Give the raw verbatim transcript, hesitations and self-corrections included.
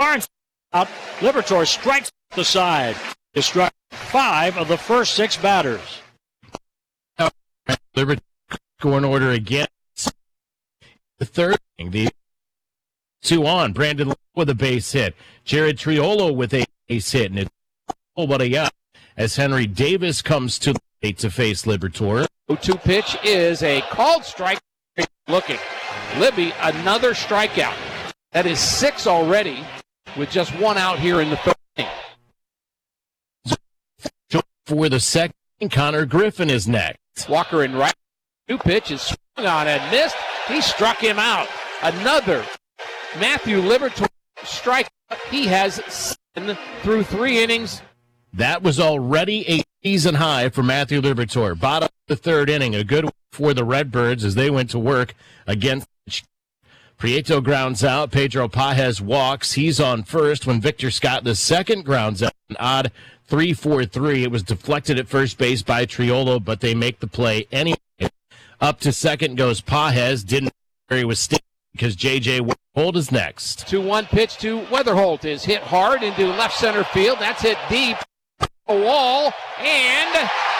Barnes out. Liberatore strikes the side. He struck five of the first six batters. Liberatore scoring order again. The third inning, the two on. Brandon with a base hit. Jared Triolo with a base hit. And it's oh, what a yacht as Henry Davis comes to the plate to face Liberatore. oh two pitch is a called strike. Looking. Libby, another strikeout. That is six already with just one out here in the third inning. For the second, Connor Griffin is next. Walker in right. New pitch is swung on and missed. He struck him out. Another Matthew Liberatore strike. He has seven through three innings. That was already a season high for Matthew Liberatore. Bottom of the third inning, a good one for the Redbirds as they went to work against Prieto grounds out. Pedro Pajes walks. He's on first when Victor Scott, the second, grounds out. An odd three four three. It was deflected at first base by Triolo, but they make the play anyway. Up to second goes Pajes. Didn't where he was sticking because J J Weatherholt is next. two one pitch to Weatherholt is hit hard into left center field. That's hit deep. A wall, and